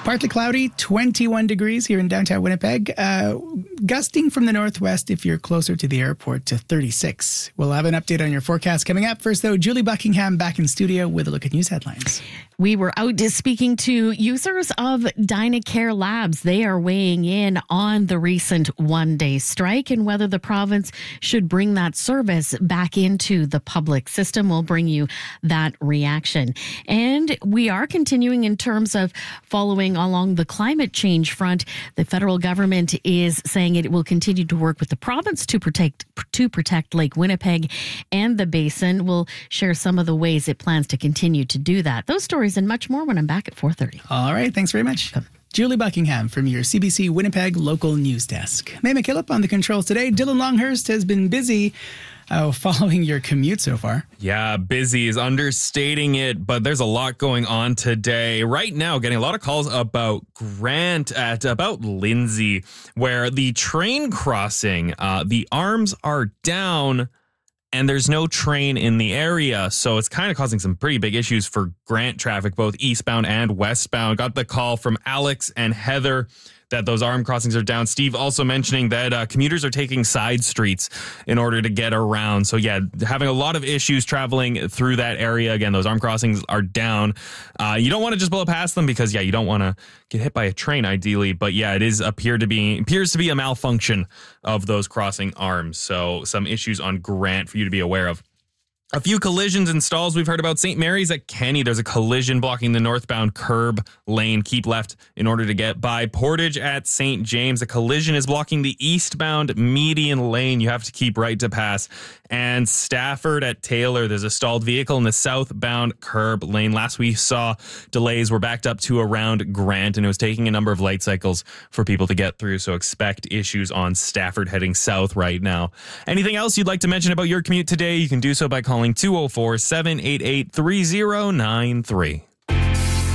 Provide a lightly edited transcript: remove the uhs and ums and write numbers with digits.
Partly cloudy, 21 degrees here in downtown Winnipeg. Gusting from the northwest if you're closer to the airport to 36. We'll have an update on your forecast coming up. First, though, Julie Buckingham back in studio with a look at news headlines. We were out speaking to users of Dynacare Labs. They are weighing in on the recent one-day strike and whether the province should bring that service back into the public system. We'll bring you that reaction. And we are continuing in terms of following along the climate change front. The federal government is saying it will continue to work with the province to protect Lake Winnipeg and the basin. We'll share some of the ways it plans to continue to do that. Those stories and much more when I'm back at 4:30. All right. Thanks very much. Julie Buckingham from your CBC Winnipeg local news desk. May McKillop on the controls today. Dylan Longhurst has been busy following your commute so far. Yeah, busy is understating it, but there's a lot going on today. Right now, getting a lot of calls about Grant about Lindsay, where the train crossing, the arms are down and there's no train in the area. So it's kind of causing some pretty big issues for Grant traffic, both eastbound and westbound. Got the call from Alex and Heather that those arm crossings are down. Steve also mentioning that commuters are taking side streets in order to get around. So yeah, having a lot of issues traveling through that area. Again, those arm crossings are down. You don't want to just blow past them because you don't want to get hit by a train ideally. But yeah, it appears to be a malfunction of those crossing arms. So some issues on Grant for you to be aware of. A few collisions and stalls we've heard about. St. Mary's at Kenny. There's a collision blocking the northbound curb lane. Keep left in order to get by. Portage at St. James. A collision is blocking the eastbound median lane. You have to keep right to pass. And Stafford at Taylor. There's a stalled vehicle in the southbound curb lane. Last we saw delays were backed up to around Grant, and it was taking a number of light cycles for people to get through. So expect issues on Stafford heading south right now. Anything else you'd like to mention about your commute today? You can do so by calling 204-788-3093.